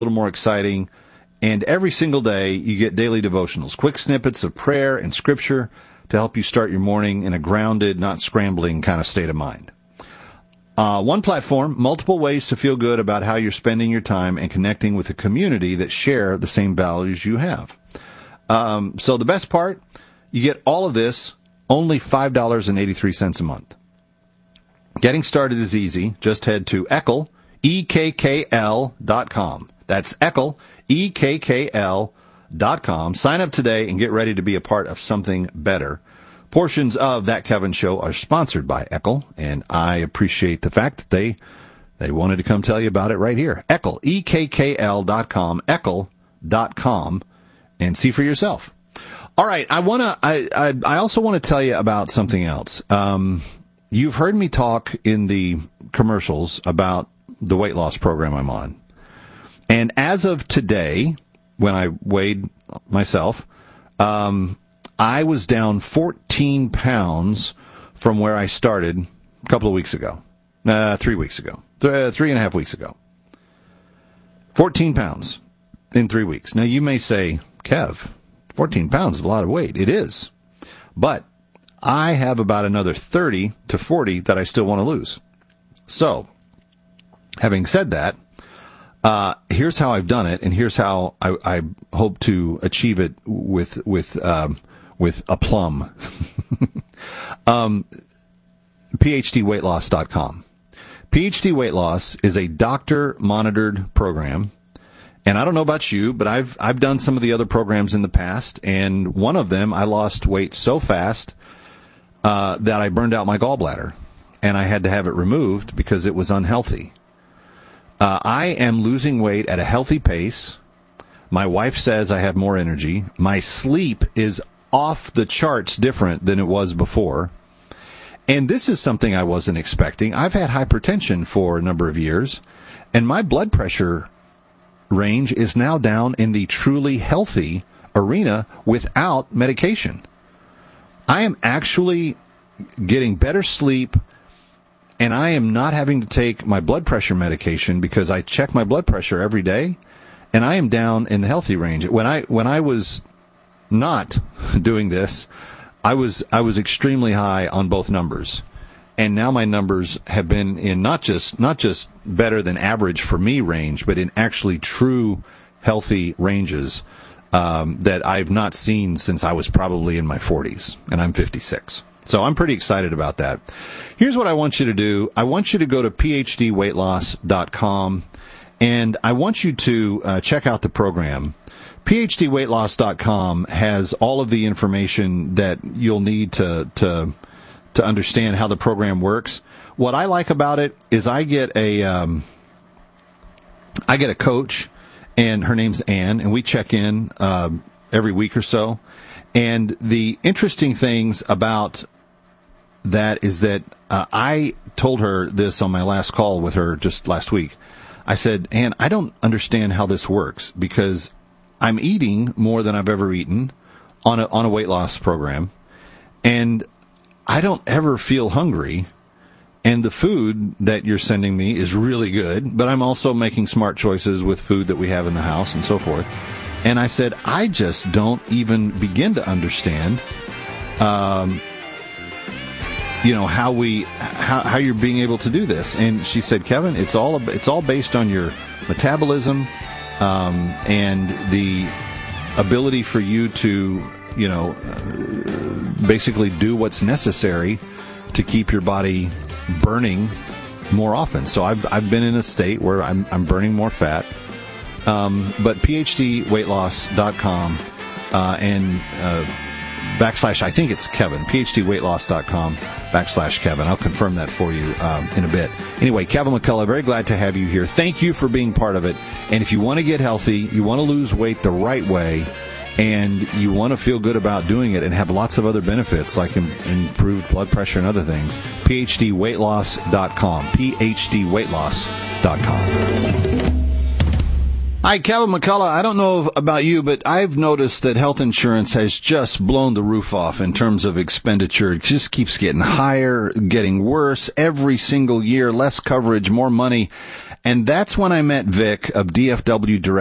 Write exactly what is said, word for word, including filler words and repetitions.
little more exciting. And every single day, you get daily devotionals, quick snippets of prayer and scripture to help you start your morning in a grounded, not scrambling kind of state of mind. Uh, one platform, multiple ways to feel good about how you're spending your time and connecting with a community that share the same values you have. Um, so the best part, you get all of this, only five dollars and eighty-three cents a month. Getting started is easy. Just head to Eckl, E K K L dot com. That's Eckl, E K K L dot com. Sign up today and get ready to be a part of something better. Portions of That Kevin Show are sponsored by Eckl, and I appreciate the fact that they they wanted to come tell you about it right here. Eckl, E K K L dot com, Eckl dot com, and see for yourself. All right, I want to. I, I I also want to tell you about something else. Um, you've heard me talk in the commercials about the weight loss program I'm on, and as of today, when I weighed myself, um, I was down fourteen pounds from where I started a couple of weeks ago, uh, three weeks ago, th- three and a half weeks ago. fourteen pounds in three weeks. Now, you may say, Kev, fourteen pounds is a lot of weight. It is. But I have about another thirty to forty that I still want to lose. So, having said that, uh, here's how I've done it, and here's how I, I hope to achieve it with, with, um, with aplomb. um, P H D weight loss dot com. P H D Weight Loss is a doctor-monitored program. And I don't know about you, but I've I've done some of the other programs in the past, and one of them I lost weight so fast uh, that I burned out my gallbladder, and I had to have it removed because it was unhealthy. Uh, I am losing weight at a healthy pace. My wife says I have more energy. My sleep is off the charts different than it was before. And this is something I wasn't expecting. I've had hypertension for a number of years, and my blood pressure range is now down in the truly healthy arena without medication. I am actually getting better sleep, and I am not having to take my blood pressure medication because I check my blood pressure every day, and I am down in the healthy range. When I when I was not doing this, I was I was extremely high on both numbers. And now my numbers have been in not just not just better than average for me range, but in actually true healthy ranges um, that I've not seen since I was probably in my forties, and I'm fifty-six. So I'm pretty excited about that. Here's what I want you to do. I want you to go to P H D weight loss dot com, and I want you to uh, check out the program. P H D weight loss dot com has all of the information that you'll need to to to understand how the program works. What I like about it is I get a um, I get a coach, and her name's Ann, and we check in uh, every week or so. And the interesting things about that is that uh, I told her this on my last call with her just last week. I said, Ann, I don't understand how this works because I'm eating more than I've ever eaten on a on a weight loss program, and I don't ever feel hungry, and the food that you're sending me is really good, but I'm also making smart choices with food that we have in the house and so forth. And I said, I just don't even begin to understand, um, you know, how we, how, how you're being able to do this. And she said, Kevin, it's all, it's all based on your metabolism, um, and the ability for you to, you know, uh, basically do what's necessary to keep your body burning more often. So I've I've been in a state where I'm I'm burning more fat. Um, but P H D weight loss dot com uh, and uh, backslash, I think it's Kevin, P H D weight loss dot com backslash Kevin. I'll confirm that for you um, in a bit. Anyway, Kevin McCullough, very glad to have you here. Thank you for being part of it. And if you want to get healthy, you want to lose weight the right way, and you want to feel good about doing it and have lots of other benefits like im- improved blood pressure and other things, P H D weight loss dot com, P H D weight loss dot com. Hi, Kevin McCullough. I don't know about you, but I've noticed that health insurance has just blown the roof off in terms of expenditure. It just keeps getting higher, getting worse every single year, less coverage, more money. And that's when I met Vic of D F W Direct.